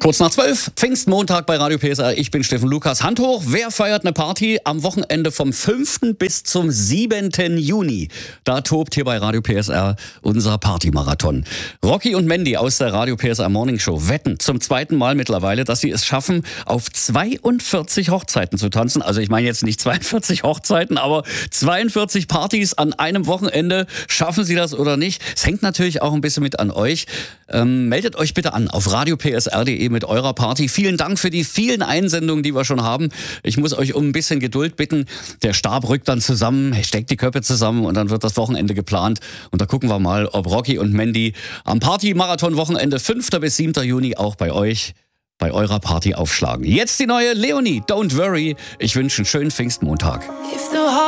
Kurz nach 12, Pfingstmontag bei Radio PSR. Ich bin Steffen Lukas. Hand hoch, wer feiert eine Party am Wochenende vom 5. bis zum 7. Juni? Da tobt hier bei Radio PSR unser Partymarathon. Rocky und Mandy aus der Radio PSR Morning Show wetten zum zweiten Mal mittlerweile, dass sie es schaffen, auf 42 Hochzeiten zu tanzen. Also ich meine jetzt nicht 42 Hochzeiten, aber 42 Partys an einem Wochenende. Schaffen sie das oder nicht? Es hängt natürlich auch ein bisschen mit an euch. Meldet euch bitte an auf radiopsr.de mit eurer Party. Vielen Dank für die vielen Einsendungen, die wir schon haben. Ich muss euch um ein bisschen Geduld bitten. Der Stab rückt dann zusammen, steckt die Köpfe zusammen und dann wird das Wochenende geplant. Und da gucken wir mal, ob Rocky und Mandy am Party-Marathon-Wochenende 5. bis 7. Juni auch bei euch, bei eurer Party aufschlagen. Jetzt die neue Leonie, Don't Worry. Ich wünsche einen schönen Pfingstmontag.